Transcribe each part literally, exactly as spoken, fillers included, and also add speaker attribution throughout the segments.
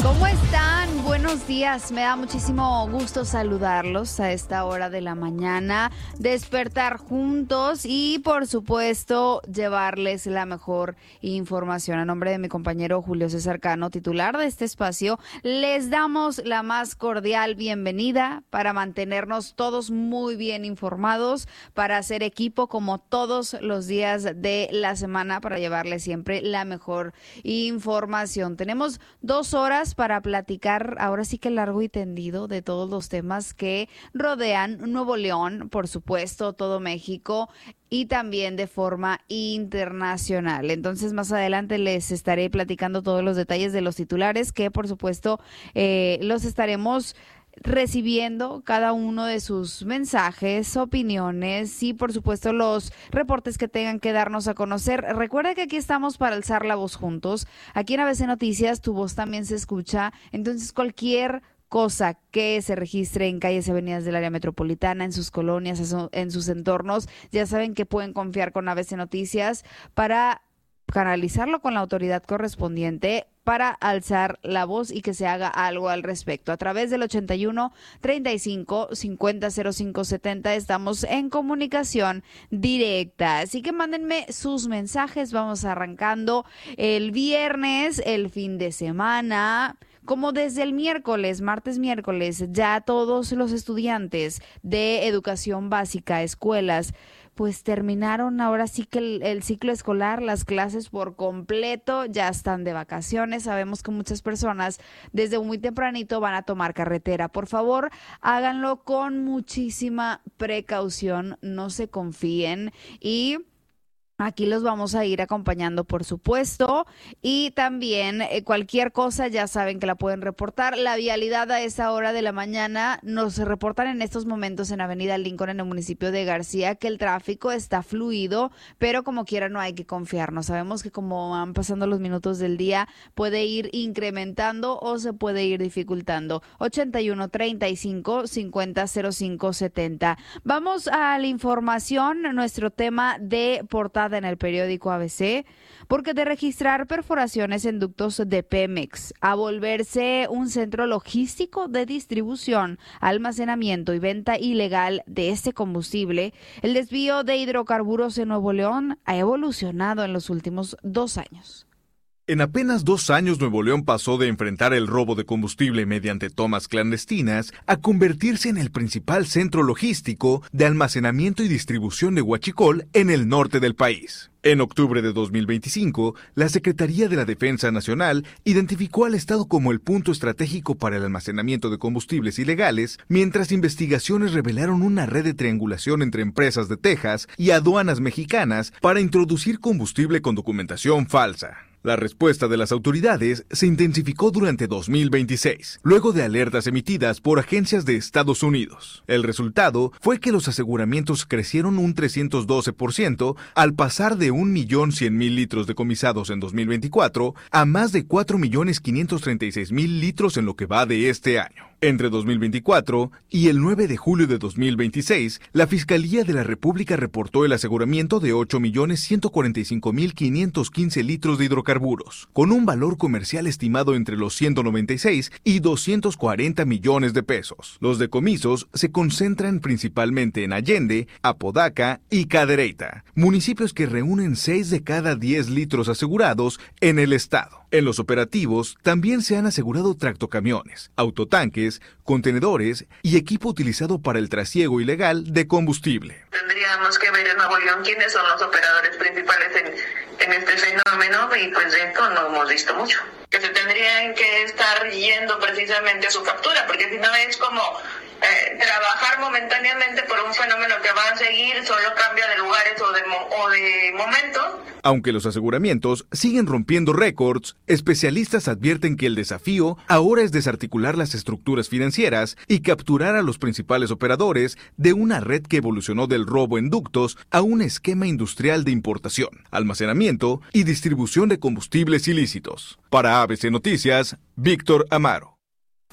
Speaker 1: ¿Cómo están? Buenos días. Me da muchísimo gusto saludarlos a esta hora de la mañana, despertar juntos y, por supuesto, llevarles la mejor información. A nombre de mi compañero Julio César Cano, titular de este espacio, les damos la más cordial bienvenida para mantenernos todos muy bien informados, para hacer equipo como todos los días de la semana, para llevarles siempre la mejor información. Tenemos dos horas para platicar, ahora sí que largo y tendido, de todos los temas que rodean Nuevo León, por supuesto, todo México y también de forma internacional. Entonces, más adelante les estaré platicando todos los detalles de los titulares que, por supuesto, eh, los estaremos recibiendo cada uno de sus mensajes, opiniones y, por supuesto, los reportes que tengan que darnos a conocer. Recuerda que aquí estamos para alzar la voz juntos. Aquí en A B C Noticias tu voz también se escucha. Entonces, cualquier cosa que se registre en calles y avenidas del área metropolitana, en sus colonias, en sus entornos, ya saben que pueden confiar con A B C Noticias para canalizarlo con la autoridad correspondiente para alzar la voz y que se haga algo al respecto. A través del ochenta y uno, treinta y cinco, cincuenta, cero cinco setenta estamos en comunicación directa. Así que mándenme sus mensajes. Vamos arrancando el viernes, el fin de semana. Como desde el miércoles, martes, miércoles, ya todos los estudiantes de educación básica, escuelas, pues terminaron ahora sí que el, el ciclo escolar, las clases por completo, ya están de vacaciones. Sabemos que muchas personas desde muy tempranito van a tomar carretera. Por favor, háganlo con muchísima precaución, no se confíen y aquí los vamos a ir acompañando, por supuesto, y también eh, cualquier cosa ya saben que la pueden reportar. La vialidad a esa hora de la mañana nos reportan en estos momentos en Avenida Lincoln, en el municipio de García, que el tráfico está fluido, pero como quiera no hay que confiarnos. Sabemos que como van pasando los minutos del día, puede ir incrementando o se puede ir dificultando. ochenta y uno, treinta y cinco, cincuenta, cero cinco setenta. Vamos a la información, nuestro tema de portada en el periódico A B C, porque de registrar perforaciones en ductos de Pemex a volverse un centro logístico de distribución, almacenamiento y venta ilegal de este combustible, el desvío de hidrocarburos en Nuevo León ha evolucionado en los últimos dos años.
Speaker 2: En apenas dos años, Nuevo León pasó de enfrentar el robo de combustible mediante tomas clandestinas a convertirse en el principal centro logístico de almacenamiento y distribución de huachicol en el norte del país. En octubre de dos mil veinticinco, la Secretaría de la Defensa Nacional identificó al Estado como el punto estratégico para el almacenamiento de combustibles ilegales, mientras investigaciones revelaron una red de triangulación entre empresas de Texas y aduanas mexicanas para introducir combustible con documentación falsa. La respuesta de las autoridades se intensificó durante dos mil veintiséis, luego de alertas emitidas por agencias de Estados Unidos. El resultado fue que los aseguramientos crecieron un trescientos doce por ciento al pasar de un millón cien mil litros decomisados en dos mil veinticuatro a más de cuatro millones quinientos treinta y seis mil litros en lo que va de este año. Entre dos mil veinticuatro y el nueve de julio de dos mil veintiséis, la Fiscalía de la República reportó el aseguramiento de ocho millones ciento cuarenta y cinco mil quinientos quince litros de hidrocarburos, con un valor comercial estimado entre los ciento noventa y seis y doscientos cuarenta millones de pesos. Los decomisos se concentran principalmente en Allende, Apodaca y Cadereyta, municipios que reúnen seis de cada diez litros asegurados en el estado. En los operativos también se han asegurado tractocamiones, autotanques, contenedores y equipo utilizado para el trasiego ilegal de combustible.
Speaker 3: Tendríamos que ver en Nuevo León quiénes son los operadores principales en, en este fenómeno y pues de esto no hemos visto mucho. Que se tendrían que estar yendo precisamente a su captura, porque si no es como eh, trabajar momentáneamente por un fenómeno que va a seguir, solo cambia de lugares o de, mo- o de momento.
Speaker 2: Aunque los aseguramientos siguen rompiendo récords, especialistas advierten que el desafío ahora es desarticular las estructuras financieras y capturar a los principales operadores de una red que evolucionó del robo en ductos a un esquema industrial de importación, almacenamiento y distribución de combustibles ilícitos. Para A B C Noticias, Víctor Amaro.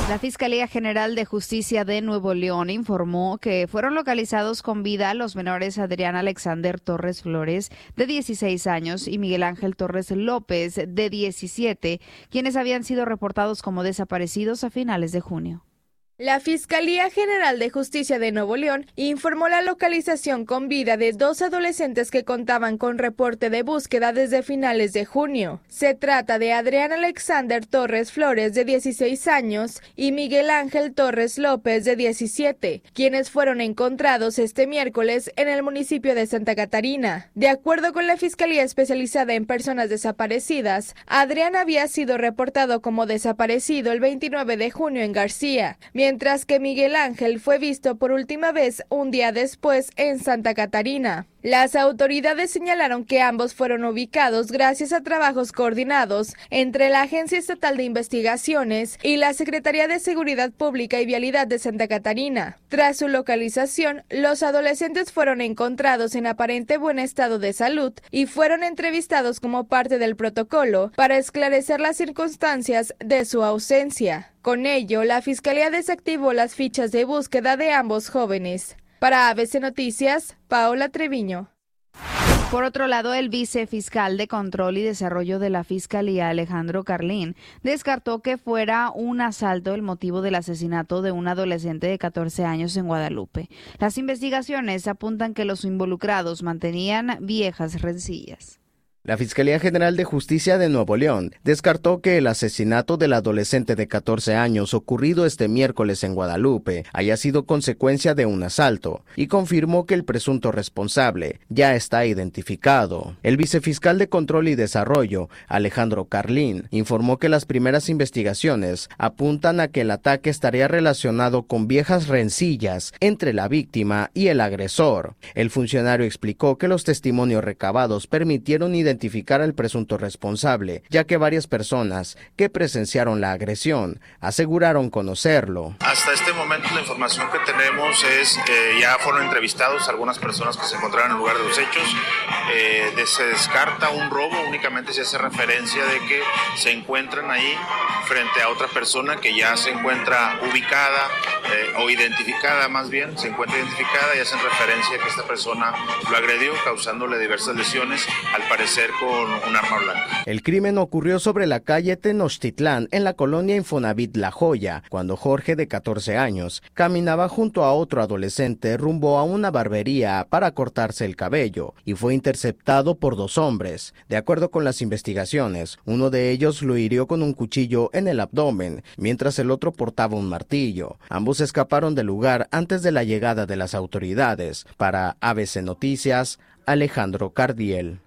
Speaker 1: La Fiscalía General de Justicia de Nuevo León informó que fueron localizados con vida los menores Adrián Alexander Torres Flores, de dieciséis años, y Miguel Ángel Torres López, de diecisiete, quienes habían sido reportados como desaparecidos a finales de junio.
Speaker 4: La Fiscalía General de Justicia de Nuevo León informó la localización con vida de dos adolescentes que contaban con reporte de búsqueda desde finales de junio. Se trata de Adrián Alexander Torres Flores, de dieciséis años, y Miguel Ángel Torres López, de diecisiete, quienes fueron encontrados este miércoles en el municipio de Santa Catarina. De acuerdo con la Fiscalía Especializada en Personas Desaparecidas, Adrián había sido reportado como desaparecido el veintinueve de junio en García, mientras que Miguel Ángel fue visto por última vez un día después en Santa Catarina. Las autoridades señalaron que ambos fueron ubicados gracias a trabajos coordinados entre la Agencia Estatal de Investigaciones y la Secretaría de Seguridad Pública y Vialidad de Santa Catarina. Tras su localización, los adolescentes fueron encontrados en aparente buen estado de salud y fueron entrevistados como parte del protocolo para esclarecer las circunstancias de su ausencia. Con ello, la Fiscalía desactivó las fichas de búsqueda de ambos jóvenes. Para A B C Noticias, Paola Treviño.
Speaker 1: Por otro lado, el vicefiscal de Control y Desarrollo de la Fiscalía, Alejandro Carlín, descartó que fuera un asalto el motivo del asesinato de un adolescente de catorce años en Guadalupe. Las investigaciones apuntan que los involucrados mantenían viejas rencillas.
Speaker 5: La Fiscalía General de Justicia de Nuevo León descartó que el asesinato del adolescente de catorce años ocurrido este miércoles en Guadalupe haya sido consecuencia de un asalto y confirmó que el presunto responsable ya está identificado. El vicefiscal de Control y Desarrollo, Alejandro Carlín, informó que las primeras investigaciones apuntan a que el ataque estaría relacionado con viejas rencillas entre la víctima y el agresor. El funcionario explicó que los testimonios recabados permitieron identificar identificar al presunto responsable, ya que varias personas que presenciaron la agresión aseguraron conocerlo.
Speaker 6: Hasta este momento la información que tenemos es que ya fueron entrevistados algunas personas que se encontraban en el lugar de los hechos. Eh, de, se descarta un robo, únicamente se hace referencia de que se encuentran ahí frente a otra persona que ya se encuentra ubicada eh, o identificada, más bien, se encuentra identificada y hacen referencia a que esta persona lo agredió, causándole diversas lesiones, al parecer con un arma blanca.
Speaker 5: El crimen ocurrió sobre la calle Tenochtitlán, en la colonia Infonavit La Joya, cuando Jorge, de catorce años, caminaba junto a otro adolescente rumbo a una barbería para cortarse el cabello y fue interceptado por dos hombres. De acuerdo con las investigaciones, uno de ellos lo hirió con un cuchillo en el abdomen, mientras el otro portaba un martillo. Ambos escaparon del lugar antes de la llegada de las autoridades. Para A B C Noticias, Alejandro Cardiel.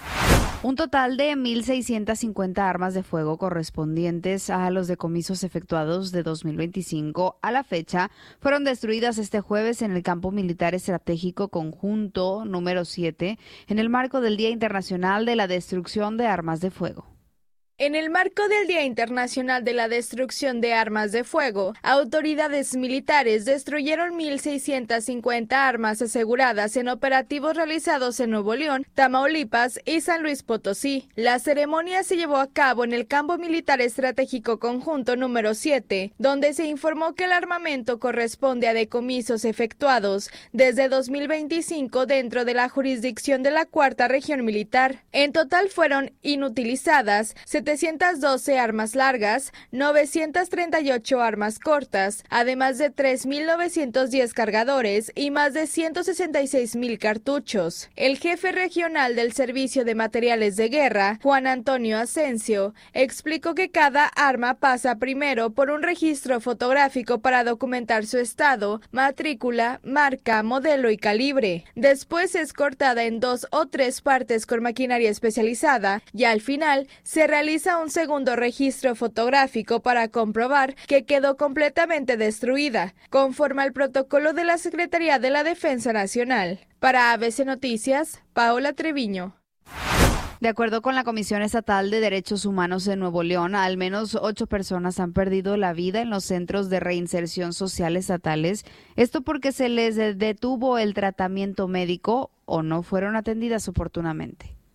Speaker 1: Un total de mil seiscientas cincuenta armas de fuego correspondientes a los decomisos efectuados de dos mil veinticinco a la fecha fueron destruidas este jueves en el Campo Militar Estratégico Conjunto número siete en el marco del Día Internacional de la Destrucción de Armas de Fuego.
Speaker 4: En el marco del Día Internacional de la Destrucción de Armas de Fuego, autoridades militares destruyeron mil seiscientas cincuenta armas aseguradas en operativos realizados en Nuevo León, Tamaulipas y San Luis Potosí. La ceremonia se llevó a cabo en el Campo Militar Estratégico Conjunto número siete, donde se informó que el armamento corresponde a decomisos efectuados desde dos mil veinticinco dentro de la jurisdicción de la Cuarta Región Militar. En total fueron inutilizadas setecientas doce armas largas, novecientas treinta y ocho armas cortas, además de tres mil novecientos diez cargadores y más de ciento sesenta y seis mil cartuchos. El jefe regional del Servicio de Materiales de Guerra, Juan Antonio Asensio, explicó que cada arma pasa primero por un registro fotográfico para documentar su estado, matrícula, marca, modelo y calibre. Después es cortada en dos o tres partes con maquinaria especializada y al final se realiza un segundo registro fotográfico para comprobar que quedó completamente destruida, conforme al protocolo de la Secretaría de la Defensa Nacional. Para A B C Noticias, Paola Treviño.
Speaker 1: De acuerdo con la Comisión Estatal de Derechos Humanos de Nuevo León, al menos ocho personas han perdido la vida en los centros de reinserción social estatales. Esto porque se les detuvo el tratamiento médico o no fueron atendidas oportunamente.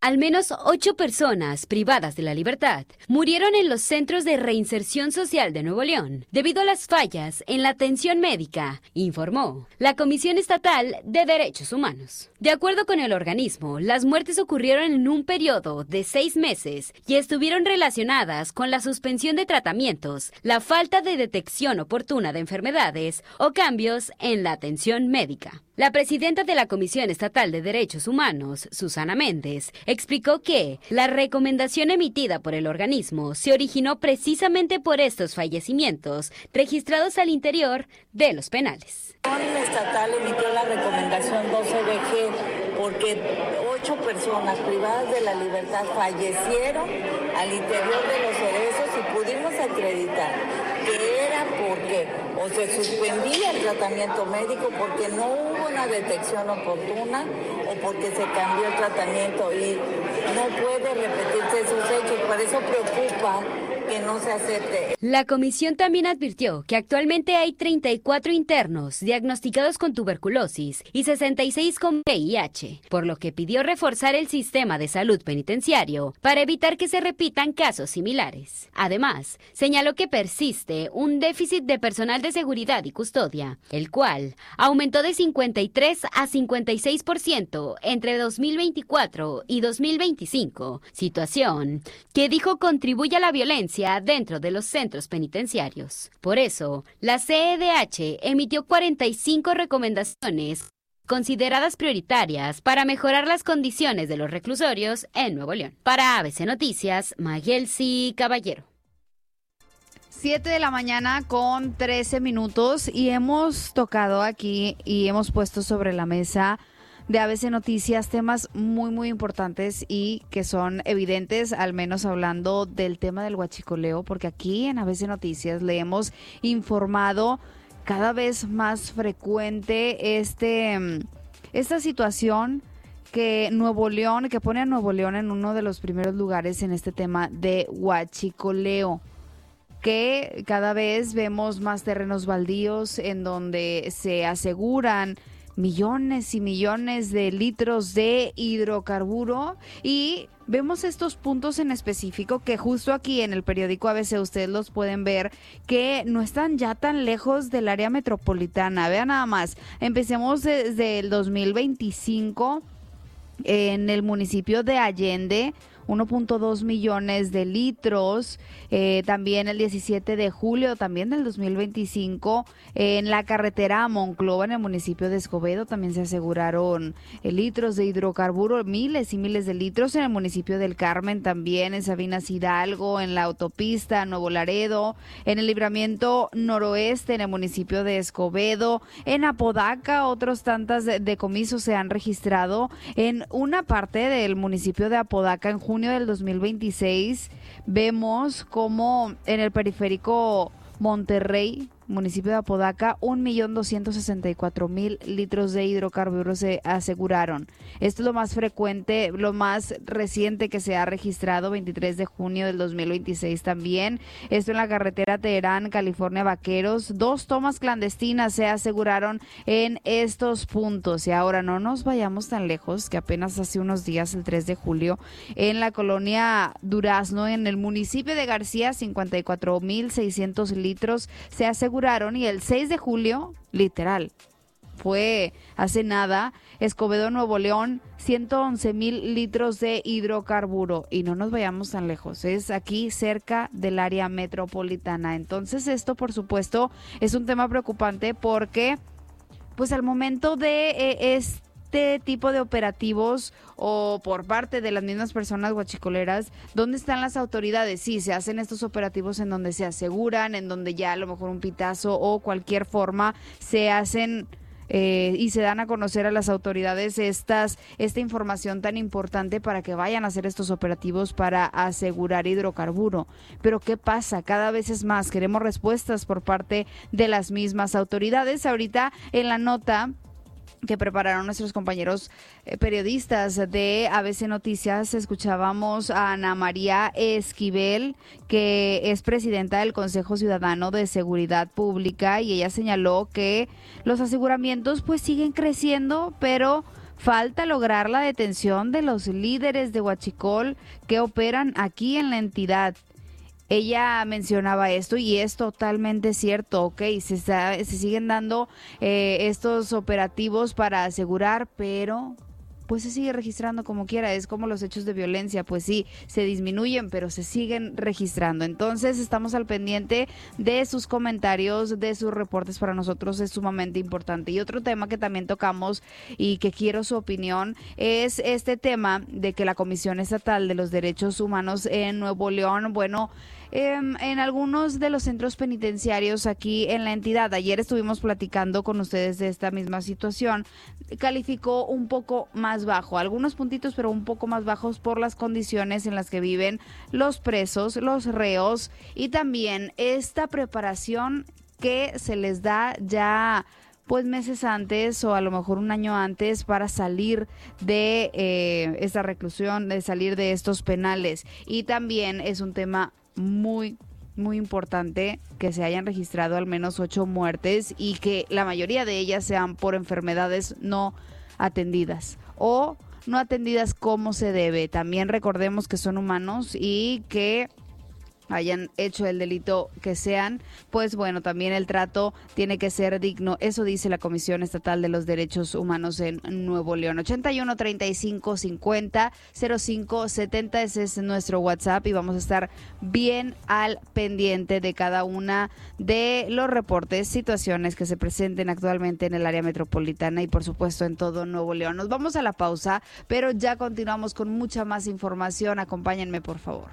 Speaker 7: Al menos ocho personas privadas de la libertad murieron en los centros de reinserción social de Nuevo León debido a las fallas en la atención médica, informó la Comisión Estatal de Derechos Humanos. De acuerdo con el organismo, las muertes ocurrieron en un periodo de seis meses y estuvieron relacionadas con la suspensión de tratamientos, la falta de detección oportuna de enfermedades o cambios en la atención médica. La presidenta de la Comisión Estatal de Derechos Humanos, Susana Méndez, explicó que la recomendación emitida por el organismo se originó precisamente por estos fallecimientos registrados al interior de los penales.
Speaker 8: La Comisión Estatal emitió la recomendación doce B G porque ocho personas privadas de la libertad fallecieron al interior de los cerezos y pudimos acreditar que era porque o se suspendía el tratamiento médico porque no hubo una detección oportuna o porque se cambió el tratamiento y no puede repetirse esos hechos, por eso preocupa que no se acepte.
Speaker 7: La comisión también advirtió que actualmente hay treinta y cuatro internos diagnosticados con tuberculosis y sesenta y seis con V I H, por lo que pidió reforzar el sistema de salud penitenciario para evitar que se repitan casos similares. Además, señaló que persiste un déficit de personal de seguridad y custodia, el cual aumentó de cincuenta y tres a cincuenta y seis por ciento entre dos mil veinticuatro y dos mil veinticinco, situación que dijo contribuye a la violencia dentro de los centros penitenciarios. Por eso, la C E D H emitió cuarenta y cinco recomendaciones consideradas prioritarias para mejorar las condiciones de los reclusorios en Nuevo León. Para A B C Noticias, Mayelsi Caballero.
Speaker 1: siete de la mañana con trece minutos y hemos tocado aquí y hemos puesto sobre la mesa de A B C Noticias temas muy muy importantes y que son evidentes, al menos hablando del tema del huachicoleo, porque aquí en A B C Noticias le hemos informado cada vez más frecuente este esta situación que Nuevo León, que pone a Nuevo León en uno de los primeros lugares en este tema de huachicoleo, que cada vez vemos más terrenos baldíos en donde se aseguran millones y millones de litros de hidrocarburo y vemos estos puntos en específico que justo aquí en el periódico A B C ustedes los pueden ver que no están ya tan lejos del área metropolitana. Vean nada más, empecemos desde el dos mil veinticinco en el municipio de Allende, uno punto dos millones de litros, eh, también el diecisiete de julio, también del dos mil veinticinco, eh, en la carretera a Monclova, en el municipio de Escobedo, también se aseguraron eh, litros de hidrocarburo, miles y miles de litros, en el municipio del Carmen también, en Sabinas Hidalgo, en la autopista Nuevo Laredo, en el libramiento noroeste, en el municipio de Escobedo, en Apodaca, otros tantas de- decomisos se han registrado, en una parte del municipio de Apodaca, en junio del dos mil veintiséis, vemos como en el periférico Monterrey, municipio de Apodaca, un millón doscientos sesenta y cuatro mil litros de hidrocarburos se aseguraron. Esto es lo más frecuente, lo más reciente que se ha registrado, veintitrés de junio del dos mil veintiséis también. Esto en la carretera Teherán, California, Vaqueros. Dos tomas clandestinas se aseguraron en estos puntos. Y ahora no nos vayamos tan lejos, que apenas hace unos días, el tres de julio, en la colonia Durazno, en el municipio de García, cincuenta y cuatro mil seiscientos litros se aseguraron. Y el seis de julio, literal, fue hace nada, Escobedo, Nuevo León, ciento once mil litros de hidrocarburo. Y no nos vayamos tan lejos, es aquí cerca del área metropolitana. Entonces esto, por supuesto, es un tema preocupante porque, pues al momento de eh, este este tipo de operativos o por parte de las mismas personas huachicoleras, ¿dónde están las autoridades? Sí, se hacen estos operativos en donde se aseguran, en donde ya a lo mejor un pitazo o cualquier forma se hacen eh, y se dan a conocer a las autoridades estas esta información tan importante para que vayan a hacer estos operativos para asegurar hidrocarburo. Pero ¿qué pasa? Cada vez es más, queremos respuestas por parte de las mismas autoridades. Ahorita en la nota que prepararon nuestros compañeros eh, periodistas de A B C Noticias, escuchábamos a Ana María Esquivel, que es presidenta del Consejo Ciudadano de Seguridad Pública, y ella señaló que los aseguramientos pues siguen creciendo, pero falta lograr la detención de los líderes de Huachicol que operan aquí en la entidad. Ella mencionaba esto y es totalmente cierto, ok, se, está, se siguen dando eh, estos operativos para asegurar, pero pues se sigue registrando como quiera. Es como los hechos de violencia, pues sí, se disminuyen, pero se siguen registrando. Entonces estamos al pendiente de sus comentarios, de sus reportes. Para nosotros es sumamente importante. Y otro tema que también tocamos y que quiero su opinión es este tema de que la Comisión Estatal de los Derechos Humanos en Nuevo León, bueno, eh, en algunos de los centros penitenciarios aquí en la entidad, ayer estuvimos platicando con ustedes de esta misma situación, calificó un poco más bajo, algunos puntitos, pero un poco más bajos por las condiciones en las que viven los presos, los reos, y también esta preparación que se les da ya pues meses antes o a lo mejor un año antes para salir de eh, esta reclusión, de salir de estos penales. Y también es un tema muy muy importante que se hayan registrado al menos ocho muertes y que la mayoría de ellas sean por enfermedades no atendidas o no atendidas como se debe. También recordemos que son humanos y que hayan hecho el delito que sean, pues bueno, también el trato tiene que ser digno. Eso dice la Comisión Estatal de los Derechos Humanos en Nuevo León. ochenta y uno, treinta y cinco, cincuenta, cero cinco setenta, ese es nuestro WhatsApp y vamos a estar bien al pendiente de cada una de los reportes, situaciones que se presenten actualmente en el área metropolitana y por supuesto en todo Nuevo León. Nos vamos a la pausa, pero ya continuamos con mucha más información. Acompáñenme, por favor.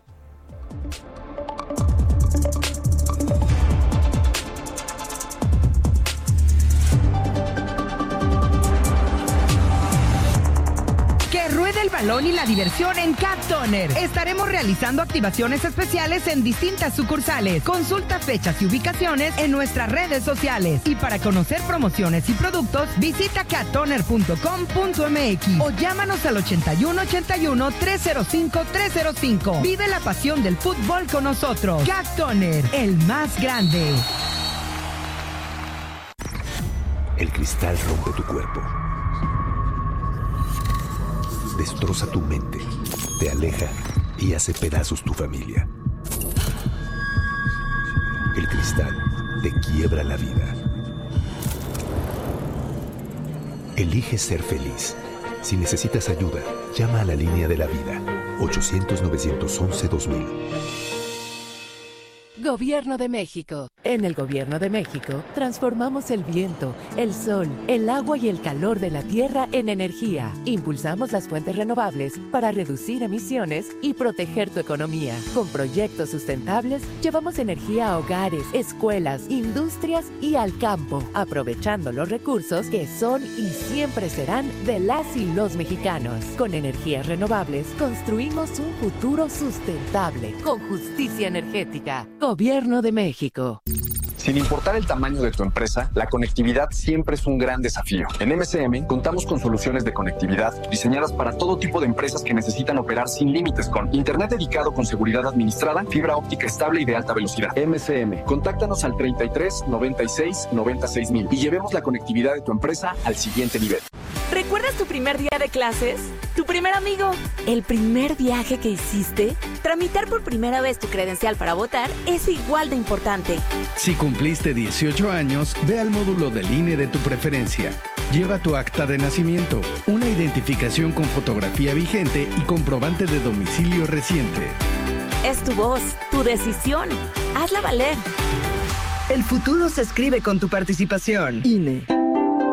Speaker 9: Que ruede el balón y la diversión en Cat Toner. Estaremos realizando activaciones especiales en distintas sucursales. Consulta fechas y ubicaciones en nuestras redes sociales. Y para conocer promociones y productos, visita cat toner punto com punto m x o llámanos al ochenta y uno, ochenta y uno, trescientos cinco, trescientos cinco. Vive la pasión del fútbol con nosotros. Cat Toner, el más grande.
Speaker 10: El cristal rompe tu cuerpo. Destroza tu mente, te aleja y hace pedazos tu familia. El cristal te quiebra la vida. Elige ser feliz. Si necesitas ayuda, llama a la línea de la vida, ochocientos, novecientos once, dos mil.
Speaker 11: Gobierno de México. En el Gobierno de México, transformamos el viento, el sol, el agua y el calor de la tierra en energía. Impulsamos las fuentes renovables para reducir emisiones y proteger tu economía. Con proyectos sustentables, llevamos energía a hogares, escuelas, industrias y al campo, aprovechando los recursos que son y siempre serán de las y los mexicanos. Con energías renovables, construimos un futuro sustentable, con justicia energética. Gobierno de México.
Speaker 12: Sin importar el tamaño de tu empresa, la conectividad siempre es un gran desafío. En M C M contamos con soluciones de conectividad diseñadas para todo tipo de empresas que necesitan operar sin límites con internet dedicado con seguridad administrada, fibra óptica estable y de alta velocidad. M C M, contáctanos al treinta y tres, noventa y seis, noventa y seis mil y llevemos la conectividad de tu empresa al siguiente nivel.
Speaker 13: ¿Recuerdas tu primer día de clases? ¿Tu primer amigo? ¿El primer viaje que hiciste? Tramitar por primera vez tu credencial para votar es igual de importante.
Speaker 14: Si cumpliste dieciocho años, ve al módulo del I N E de tu preferencia. Lleva tu acta de nacimiento, una identificación con fotografía vigente y comprobante de domicilio reciente.
Speaker 13: Es tu voz, tu decisión. Hazla valer.
Speaker 15: El futuro se escribe con tu participación. I N E.